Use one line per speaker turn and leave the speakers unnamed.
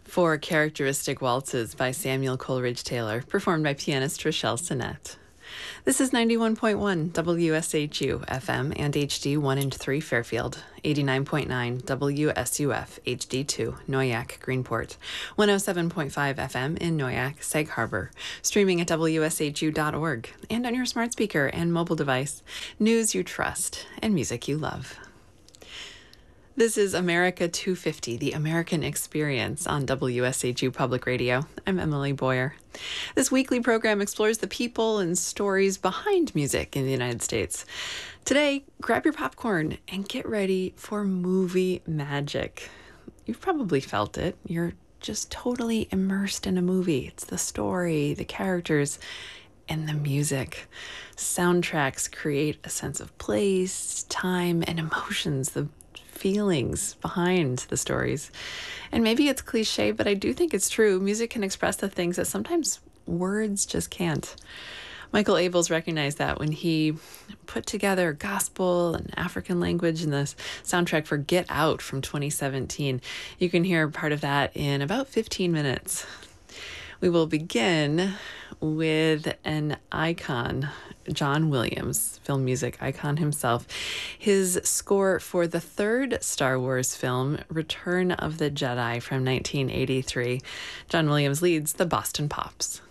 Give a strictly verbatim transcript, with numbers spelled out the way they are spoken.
Four Characteristic Waltzes by Samuel Coleridge Taylor, performed by pianist Rochelle Sinnett. This is ninety-one point one W S H U F M and H D one and three Fairfield, eighty-nine point nine W S U F H D two Noyac, Greenport, one oh seven point five F M in Noyac, Sag Harbor, streaming at W S H U dot org, and on your smart speaker and mobile device. News you trust and music you love. This is America two fifty, the American Experience on W S H U Public Radio. I'm Emily Boyer. This weekly program explores the people and stories behind music in the United States. Today, grab your popcorn and get ready for movie magic. You've probably felt it. You're just totally immersed in a movie. It's the story, the characters, and the music. Soundtracks create a sense of place, time, and emotions, the feelings behind the stories. And maybe it's cliche, but I do think it's true. Music can express the things that sometimes words just can't. Michael Abels recognized that when he put together gospel and African language in the soundtrack for Get Out from twenty seventeen. You can hear part of that in about fifteen minutes. We will begin with an icon, John Williams, film music icon himself. His score for the third Star Wars film, Return of the Jedi from nineteen eighty-three. John Williams leads the Boston Pops.